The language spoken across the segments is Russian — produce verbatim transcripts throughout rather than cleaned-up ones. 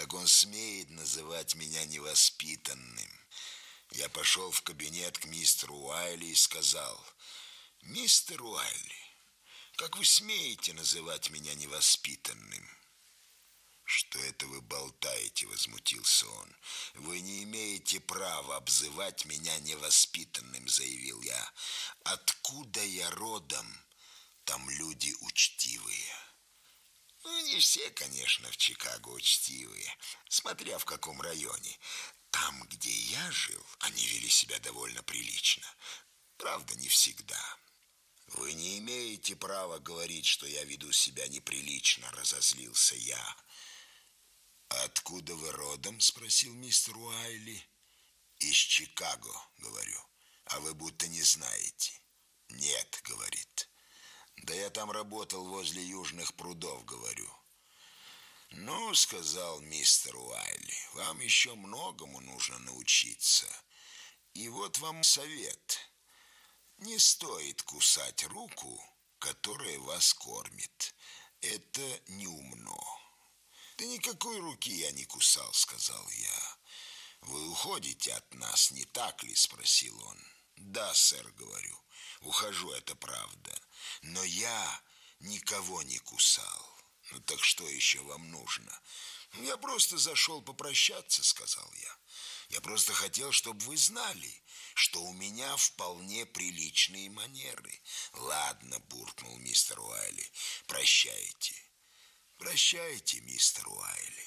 Как он смеет называть меня невоспитанным? Я пошел в кабинет к мистеру Уайли и сказал: «Мистер Уайли, как вы смеете называть меня невоспитанным?» «Что это вы болтаете?» — возмутился он. «Вы не имеете права обзывать меня невоспитанным», — заявил я. «Откуда я родом, там люди учтивые». Ну, не все, конечно, в Чикаго учтивые, смотря в каком районе. Там, где я жил, они вели себя довольно прилично. Правда, не всегда. «Вы не имеете права говорить, что я веду себя неприлично», — разозлился я. «Откуда вы родом?» — спросил мистер Уайли. «Из Чикаго», — говорю. «А вы будто не знаете». «Нет», — говорит. «Да я там работал возле Южных прудов», — говорю. «Ну, — сказал мистер Уайли, — вам еще многому нужно научиться. И вот вам совет. Не стоит кусать руку, которая вас кормит. Это неумно». «Да никакой руки я не кусал», — сказал я. «Вы уходите от нас, не так ли?» — спросил он. «Да, сэр, — говорю, — ухожу, это правда. Но я никого не кусал». «Ну так что еще вам нужно?» «Я просто зашел попрощаться», — сказал я. «Я просто хотел, чтобы вы знали, что у меня вполне приличные манеры». «Ладно, — буркнул мистер Уайли, — прощайте». «Прощайте, мистер Уайли».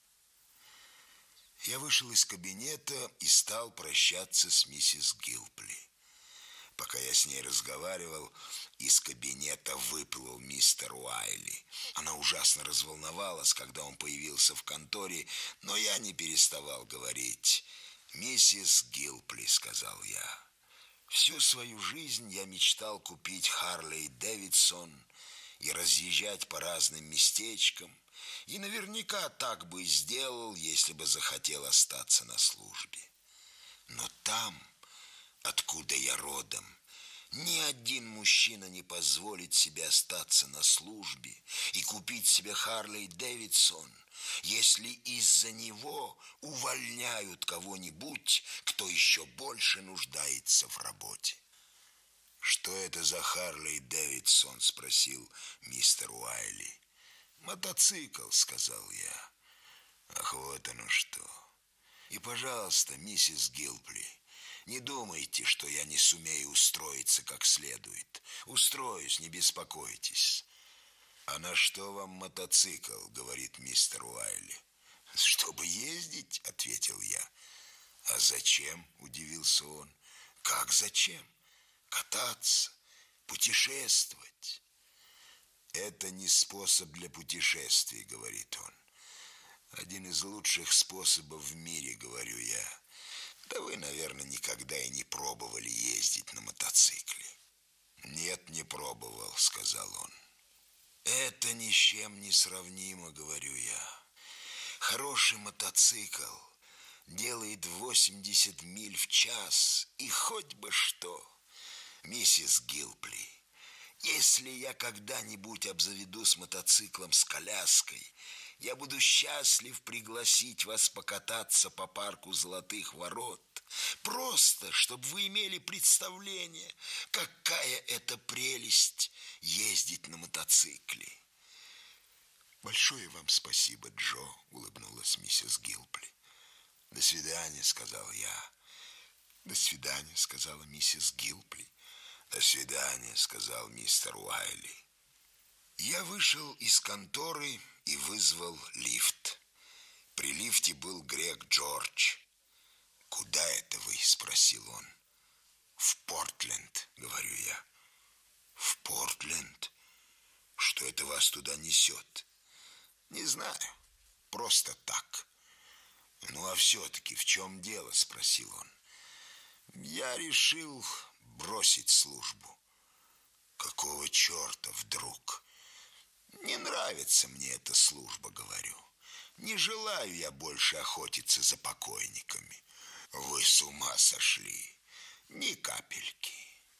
Я вышел из кабинета и стал прощаться с миссис Гилпли. Пока я с ней разговаривал, из кабинета выплыл мистер Уайли. Она ужасно разволновалась, когда он появился в конторе, но я не переставал говорить. «Миссис Гилпли, — сказал я, — всю свою жизнь я мечтал купить Харлей Дэвидсон и разъезжать по разным местечкам, и наверняка так бы и сделал, если бы захотел остаться на службе. Но там, откуда я родом, ни один мужчина не позволит себе остаться на службе и купить себе Харлей Дэвидсон, если из-за него увольняют кого-нибудь, кто еще больше нуждается в работе». «Что это за Харлей Дэвидсон?» — спросил мистер Уайли. «Мотоцикл», — сказал я. «Ах, вот оно что. И, пожалуйста, миссис Гилпли, не думайте, что я не сумею устроиться как следует. Устроюсь, не беспокойтесь». «А на что вам мотоцикл?» — говорит мистер Уайли. «Чтобы ездить», — ответил я. «А зачем?» — удивился он. «Как зачем? Кататься, путешествовать». «Это не способ для путешествий», — говорит он. «Один из лучших способов в мире», — говорю я. «Да вы, наверное, никогда и не пробовали ездить на мотоцикле». «Нет, не пробовал», — сказал он. «Это ни с чем не сравнимо», — говорю я. «Хороший мотоцикл делает восемьдесят миль в час, и хоть бы что. Миссис Гилпли, если я когда-нибудь обзаведусь мотоциклом с коляской, я буду счастлив пригласить вас покататься по парку Золотых Ворот, просто, чтобы вы имели представление, какая это прелесть ездить на мотоцикле». «Большое вам спасибо, Джо», — улыбнулась миссис Гилпли. «До свидания», — сказал я. «До свидания», — сказала миссис Гилпли. «До свидания», — сказал мистер Уайли. Я вышел из конторы и вызвал лифт. При лифте был грек Джордж. «Куда это вы?» — спросил он. «В Портленд», — говорю я. «В Портленд? Что это вас туда несет?» «Не знаю, просто так». «Ну, а все-таки в чем дело?» — спросил он. «Я решил бросить службу». «Какого черта вдруг?» «Не нравится мне эта служба, — говорю. Не желаю я больше охотиться за покойниками». «Вы с ума сошли? Ни капельки».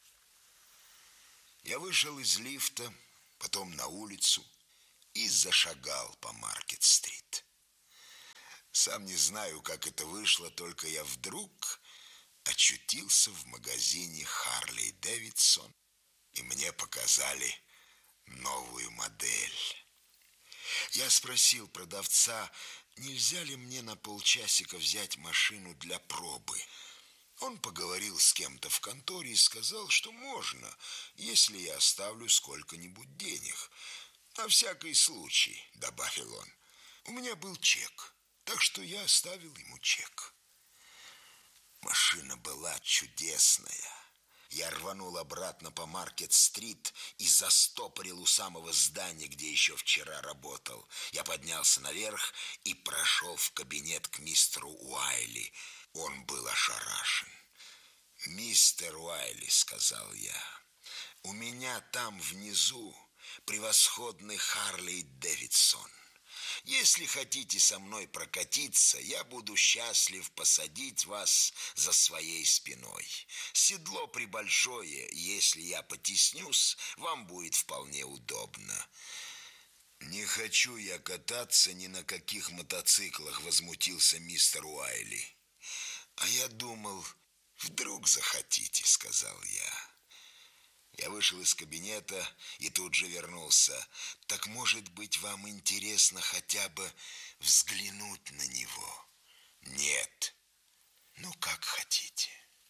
Я вышел из лифта, потом на улицу и зашагал по Маркет-стрит. Сам не знаю, как это вышло, только я вдруг очутился в магазине Харлей Дэвидсон, и мне показали новую модель. Я спросил продавца, нельзя ли мне на полчасика взять машину для пробы. Он поговорил с кем-то в конторе и сказал, что можно, если я оставлю сколько-нибудь денег. На всякий случай, добавил он. У меня был чек, так что я оставил ему чек. Машина была чудесная. Я рванул обратно по Маркет-стрит и застопорил у самого здания, где еще вчера работал. Я поднялся наверх и прошел в кабинет к мистеру Уайли. Он был ошарашен. «Мистер Уайли», — сказал я, — «у меня там внизу превосходный Харлей Дэвидсон. Если хотите со мной прокатиться, я буду счастлив посадить вас за своей спиной. Седло прибольшое, если я потеснюсь, вам будет вполне удобно». «Не хочу я кататься ни на каких мотоциклах», — возмутился мистер Уайли. «А я думал, вдруг захотите», — сказал я. Я вышел из кабинета и тут же вернулся. «Так, может быть, вам интересно хотя бы взглянуть на него?» «Нет». «Ну, как хотите».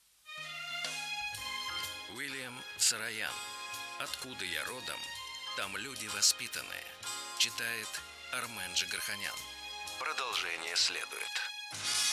Уильям Сароян. «Откуда я родом, там люди воспитанные». Читает Армен Джигарханян. Продолжение следует.